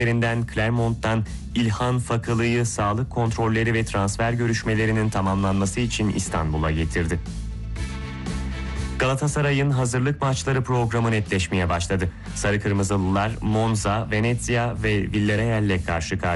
Clermont'tan İlhan Fakalı'yı sağlık kontrolleri ve transfer görüşmelerinin tamamlanması için İstanbul'a getirdi. Galatasaray'ın hazırlık maçları programı netleşmeye başladı. Sarı Kırmızılılar Monza, Venezia ve Villarreal'le karşı karşıya.